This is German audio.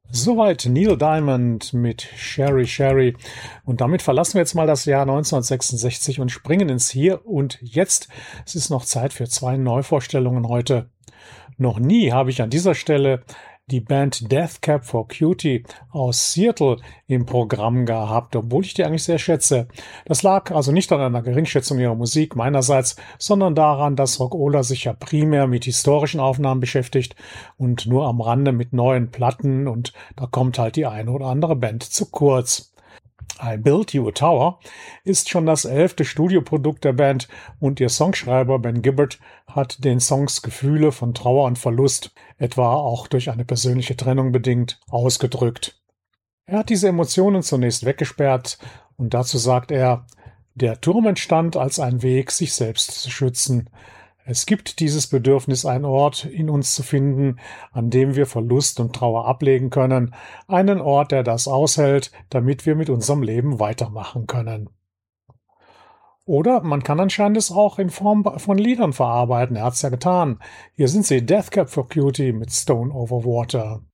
Soweit Neil Diamond mit Sherry Sherry. Und damit verlassen wir jetzt mal das Jahr 1966 und springen ins Hier und Jetzt. Es ist noch Zeit für 2 Neuvorstellungen heute. Noch nie habe ich an dieser Stelle die Band Death Cab for Cutie aus Seattle im Programm gehabt, obwohl ich die eigentlich sehr schätze. Das lag also nicht an einer Geringschätzung ihrer Musik meinerseits, sondern daran, dass Rock'n'Roller sich ja primär mit historischen Aufnahmen beschäftigt und nur am Rande mit neuen Platten, und da kommt halt die eine oder andere Band zu kurz. I Built You a Tower ist schon das 11. Studioprodukt der Band, und ihr Songschreiber Ben Gibbard hat den Songs Gefühle von Trauer und Verlust, etwa auch durch eine persönliche Trennung bedingt, ausgedrückt. Er hat diese Emotionen zunächst weggesperrt, und dazu sagt er: Der Turm entstand als ein Weg, sich selbst zu schützen. Es gibt dieses Bedürfnis, einen Ort in uns zu finden, an dem wir Verlust und Trauer ablegen können, einen Ort, der das aushält, damit wir mit unserem Leben weitermachen können. Oder man kann anscheinend es auch in Form von Liedern verarbeiten. Er hat's ja getan. Hier sind sie, Death Cab for Cutie mit Stone Over Water.